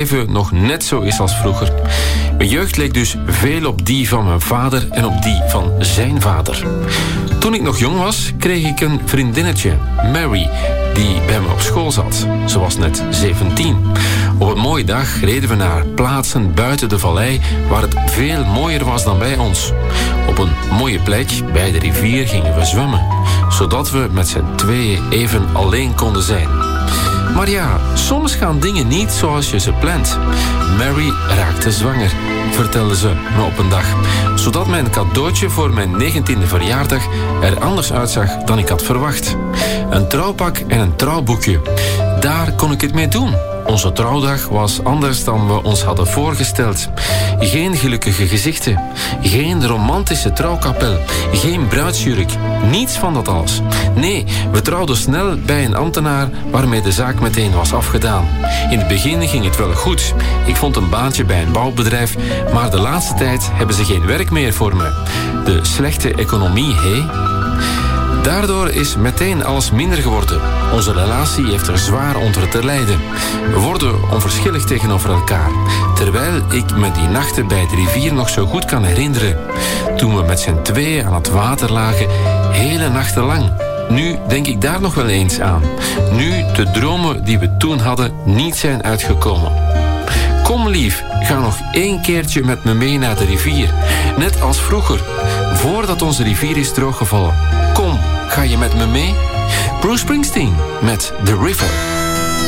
leven nog net zo is als vroeger. Mijn jeugd leek dus veel op die van mijn vader en op die van zijn vader. Toen ik nog jong was, kreeg ik een vriendinnetje, Mary, die bij me op school zat. Ze was net 17. Op een mooie dag reden we naar plaatsen buiten de vallei waar het veel mooier was dan bij ons. Op een mooie plek bij de rivier gingen we zwemmen, zodat we met z'n tweeën even alleen konden zijn. Maar ja, soms gaan dingen niet zoals je ze plant. Mary raakte zwanger, vertelde ze me op een dag, zodat mijn cadeautje voor mijn 19e verjaardag er anders uitzag dan ik had verwacht. Een trouwpak en een trouwboekje. Daar kon ik het mee doen. Onze trouwdag was anders dan we ons hadden voorgesteld. Geen gelukkige gezichten, geen romantische trouwkapel, geen bruidsjurk, niets van dat alles. Nee, we trouwden snel bij een ambtenaar waarmee de zaak meteen was afgedaan. In het begin ging het wel goed. Ik vond een baantje bij een bouwbedrijf, maar de laatste tijd hebben ze geen werk meer voor me. De slechte economie, hé? Daardoor is meteen alles minder geworden. Onze relatie heeft er zwaar onder te lijden. We worden onverschillig tegenover elkaar. Terwijl ik me die nachten bij de rivier nog zo goed kan herinneren. Toen we met z'n tweeën aan het water lagen, hele nachten lang. Nu denk ik daar nog wel eens aan. Nu de dromen die we toen hadden niet zijn uitgekomen. Kom lief, ga nog 1 keertje met me mee naar de rivier. Net als vroeger, voordat onze rivier is drooggevallen. Kom, ga je met me mee? Bruce Springsteen met The River.